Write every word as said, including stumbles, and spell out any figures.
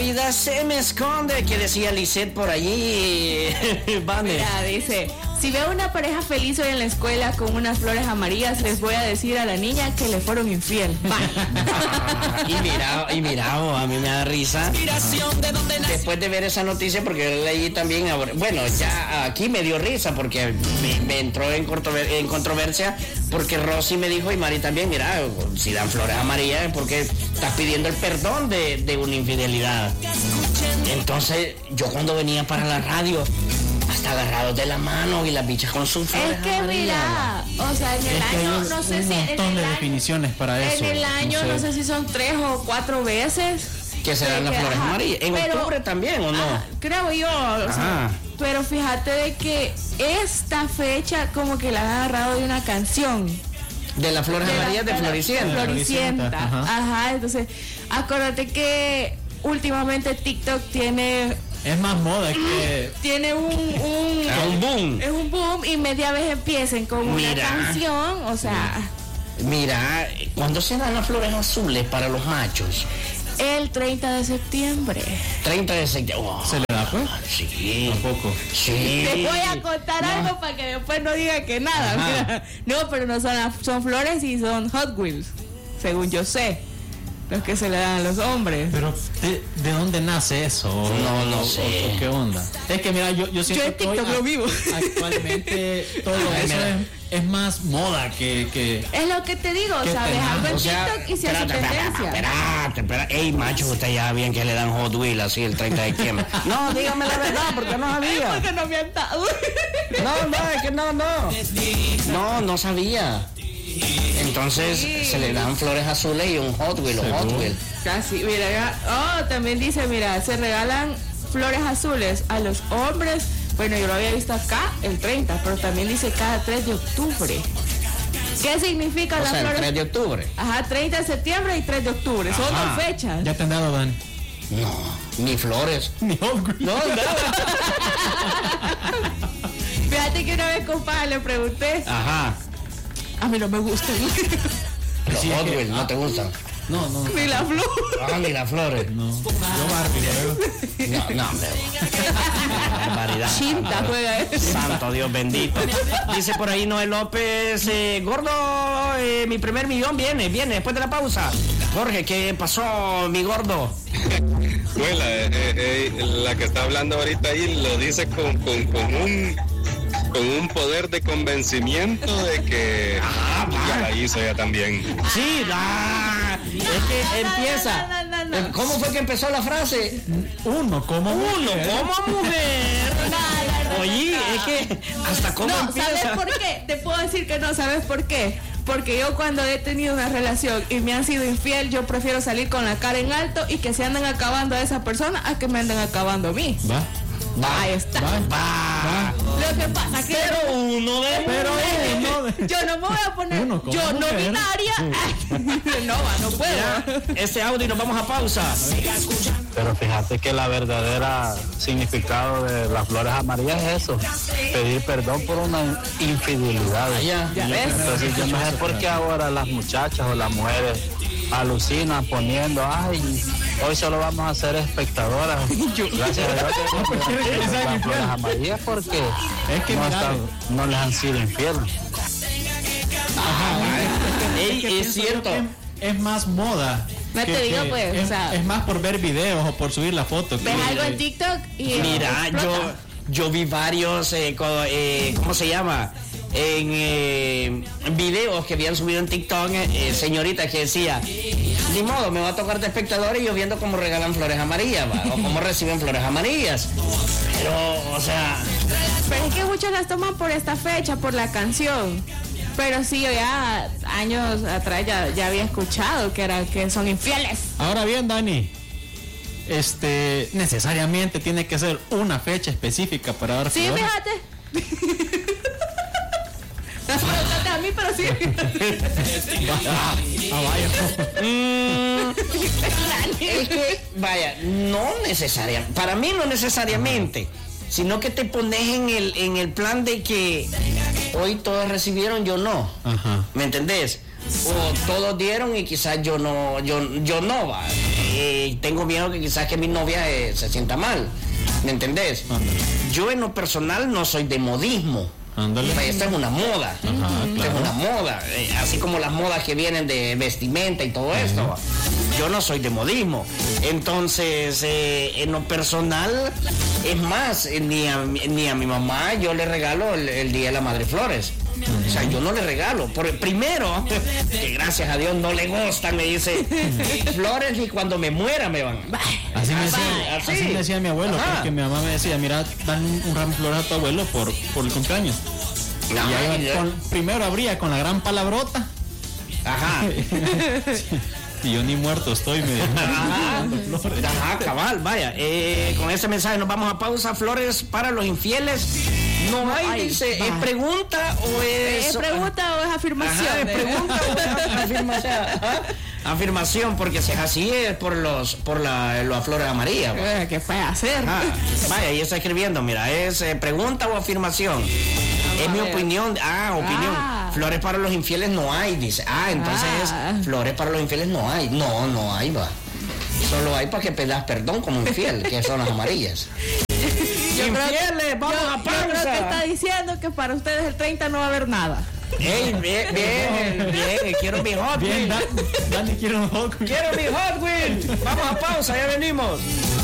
vida se me esconde, que decía Lisette por allí. Vale. Mira, dice, si veo una pareja feliz hoy en la escuela con unas flores amarillas, les voy a decir a la niña que le fueron infiel. y mira, y mira, oh, a mí me da risa. Después de ver esa noticia, porque yo leí también, bueno, ya aquí me dio risa porque me, me entró en, en controversia, porque Rosy me dijo y Mari también, mira, si dan flores amarillas es porque estás pidiendo el perdón de, de una infidelidad. Entonces, yo cuando venía para la radio, hasta agarrados de la mano y las bichas con sus flores Es que amarillas. Mira, o sea, en el es que año, hay no sé un si... montón en de el definiciones para año, eso. En el año, no sé, no sé si son tres o cuatro veces que se dan las flores ajá, amarillas. ¿En pero, octubre también o no? Ah, creo yo. O sea, pero fíjate de que esta fecha como que la han agarrado de una canción. De las flores de amarillas la, de Floricienta. Floricienta. Ajá. Ajá, entonces, acuérdate que últimamente TikTok tiene... Es más moda que... Tiene un... un, ah, un boom. Es un boom y media vez empiecen con Mira. una canción, o sea... Mira, ¿cuándo se dan las flores azules para los machos? El treinta de septiembre. treinta de septiembre. Oh, ¿se le da pues? Sí. Tampoco. Sí. Les voy a contar no. algo para que después no digan que nada. Mira. No, pero no son, son flores y son Hot Wheels, según yo sé. Los que se le dan a los hombres. Pero, ¿de, de dónde nace eso? No, no sé. O, o, ¿qué onda? Es que mira, yo, yo siento yo en TikTok que lo vivo. Actualmente todo eso es, es más moda que, que... Es lo que te digo, ¿sabes? Algo en o sea, TikTok y se hace tendencia. Espérate, espérate. Ey, macho, usted ya bien que le dan Hot Wheels así el treinta de septiembre. No, dígame la verdad, porque no sabía. Porque no me han dado. No, no, es que no, no. No, no sabía. Entonces sí. se le dan flores azules y un Hot Wheel o Hot Wheel. Casi, mira, ya, oh, también dice, mira, se regalan flores azules a los hombres. Bueno, yo lo había visto acá el treinta, pero también dice cada tres de octubre. ¿Qué significa o las sea, flores? tres de octubre. Ajá, treinta de septiembre y tres de octubre. Ajá. Son dos fechas. ¿Ya te han dado, Dan? No, ni flores. Ni Hot Wheel. No, no. Fíjate que una vez, compadre, le pregunté. Ajá. A mí no me gustan. Los sí, Hot Wheels, ¿no te gustan? No, no. Ni las flores. Ah, ni las flores. No. Yo Barbie, No, no, hombre. Barbaridad. Chinta juega eso. Santo Dios bendito. Dice por ahí Noel López, eh, gordo, eh, mi primer millón viene, viene después de la pausa. Jorge, ¿qué pasó, mi gordo? Bueno, eh, eh, la que está hablando ahorita ahí lo dice con, con, con un... con un poder de convencimiento de que ah, ya la hizo ella también. Sí, ah, es que empieza. No, no, no, no. ¿Cómo fue que empezó la frase? Uno como Uno mujer. como mujer. Oye, es que hasta cómo no, empieza. ¿sabes por qué? Te puedo decir que no, ¿sabes por qué? Porque yo cuando he tenido una relación y me han sido infiel, yo prefiero salir con la cara en alto y que se anden acabando a esa persona a que me anden acabando a mí. Va. Va, ahí está. Va, va. Lo que pasa es que pero uno de pero uno de... yo no me voy a poner uno yo no mujer. binaria. No va, no puedo. Ya, este audio nos vamos a pausa. Pero fíjate que la verdadera significado de las flores amarillas es eso, pedir perdón por una infidelidad. Ya, ya ves. Entonces yo no sé por qué ahora las muchachas o las mujeres alucinan poniendo, ay, hoy solo vamos a ser espectadoras. Gracias a Dios que las flores amarillas porque es que no, están, no les han sido infieles. Ajá, es, es, es cierto. Es más moda. No te digo, pues, es, o sea, es más por ver videos o por subir la foto. Ves que, algo en TikTok y mira, yo yo vi varios, eh, co, eh, ¿cómo se llama? En eh, videos que habían subido en TikTok, eh, señoritas que decía, ni modo, me va a tocar de espectador y yo viendo cómo regalan flores amarillas, ¿va? O cómo reciben flores amarillas. Pero, o sea... Pero es que muchos las toman por esta fecha, por la canción. Pero sí, yo ya años atrás ya, ya había escuchado que, era, que son infieles. Ahora bien, Dani, este, necesariamente tiene que ser una fecha específica para dar sí, flores. Fíjate. A mí, pero sí. ah, ah, vaya. Mm, es que, vaya, no necesariamente, para mí no necesariamente, sino que te pones en el, en el plan de que hoy todos recibieron, yo no. Ajá. ¿Me entendés? O todos dieron y quizás yo no, yo, yo no, va. eh, tengo miedo que quizás que mi novia eh, se sienta mal. ¿Me entendés? Ándale. Yo en lo personal no soy de modismo. Ándale. Esta es una moda. Ajá, esta claro. es una moda. Eh, así como las modas que vienen de vestimenta y todo uh-huh. esto. Yo no soy de modismo. Entonces, eh, en lo personal, es más, eh, ni, a, ni a mi mamá yo le regalo el, el Día de la Madre Flores. Uh-huh. O sea, yo no le regalo. Por, primero, que gracias a Dios no le gustan, me dice, flores ni cuando me muera me van. Así me decía, así. Así me decía mi abuelo, Ajá. porque mi mamá me decía, mira, dan un, un ramo de flores a tu abuelo por, por el cumpleaños. No, y ahí, con, primero abría con la gran palabrota. Ajá. Y yo ni muerto estoy, me Ajá, Ajá cabal, vaya. Eh, con ese mensaje nos vamos a pausa. Flores para los infieles. No hay, Ay, dice, ¿es pregunta o es... ¿Es pregunta o es afirmación? Ajá, ¿es pregunta o es afirmación? Ajá. Afirmación, porque si es así es por los por la, las flores amarillas. Eh, ¿Qué fue a hacer? Ajá. Vaya, y está escribiendo, mira, ¿es eh, pregunta o afirmación? Es mi opinión. Ah, opinión. Ah. Flores para los infieles no hay, dice. Ah, entonces ah. flores para los infieles no hay. No, no hay, va. Solo hay para que pedas perdón como infiel, que son las amarillas. Yo infieles, vamos yo, a pausa. Yo creo que está diciendo que para ustedes el treinta no va a haber nada. Ey, bien, bien, bien, quiero mi Hot Wheels. Dani, quiero un Hot Wheels. Quiero mi Hot Wheels. Vamos a pausa, ya venimos.